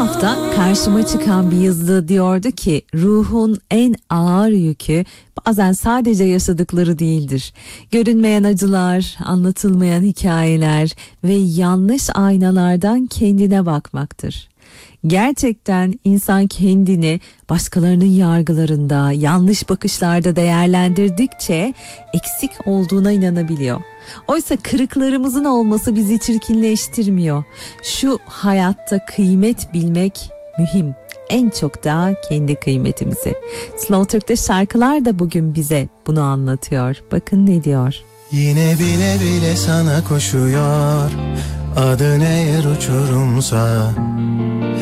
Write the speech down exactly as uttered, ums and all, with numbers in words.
hafta karşıma çıkan bir yazıda diyordu ki ruhun en ağır yükü bazen sadece yaşadıkları değildir. Görünmeyen acılar, anlatılmayan hikayeler ve yanlış aynalardan kendine bakmaktır. Gerçekten insan kendini başkalarının yargılarında, yanlış bakışlarda değerlendirdikçe eksik olduğuna inanabiliyor. Oysa kırıklarımızın olması bizi çirkinleştirmiyor. Şu hayatta kıymet bilmek mühim. En çok da kendi kıymetimizi. Slow Türk'te şarkılar da bugün bize bunu anlatıyor. Bakın ne diyor. Yine bile bile sana koşuyor. Adın eğer uçurumsa